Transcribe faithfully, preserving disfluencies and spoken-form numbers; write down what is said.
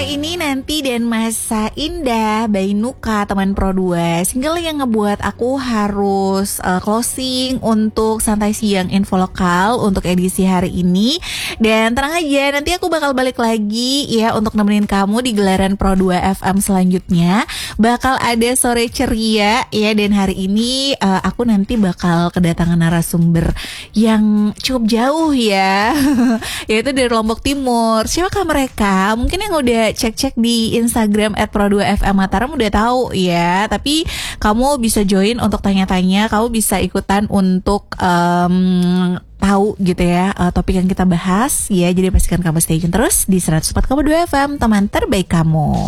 ini Nanti dan Masa Indah by Nuka, teman Pro dua. Single yang ngebuat aku harus uh, closing untuk Santai Siang Info Lokal untuk edisi hari ini. Dan tenang aja, nanti aku bakal balik lagi ya untuk nemenin kamu di gelaran Pro dua F M selanjutnya. Bakal ada Sore Ceria ya, dan hari ini uh, aku nanti bakal kedatangan narasumber yang cukup jauh ya. Yaitu dari Lombok Timur. Siapakah mereka? Mungkin yang udah cek-cek di Instagram at pro dua f m Mataram udah tahu ya. Tapi kamu bisa join untuk tanya-tanya. Kamu bisa ikutan untuk um, tahu gitu ya uh, topik yang kita bahas ya. Jadi pastikan kamu stay tune terus di seratus empat koma dua F M, teman terbaik kamu.